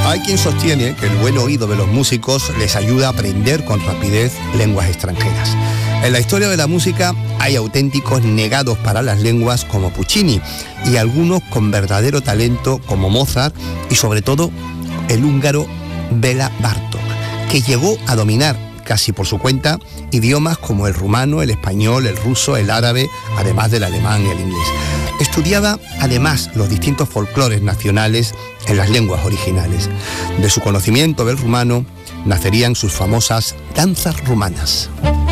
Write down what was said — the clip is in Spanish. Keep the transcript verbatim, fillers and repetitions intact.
Hay quien sostiene que el buen oído de los músicos les ayuda a aprender con rapidez lenguas extranjeras. En la historia de la música hay auténticos negados para las lenguas como Puccini y algunos con verdadero talento como Mozart y sobre todo el húngaro Béla Bartók, que llegó a dominar casi por su cuenta idiomas como el rumano, el español, el ruso, el árabe, además del alemán y el inglés. Estudiaba además los distintos folclores nacionales en las lenguas originales. De su conocimiento del rumano nacerían sus famosas danzas rumanas.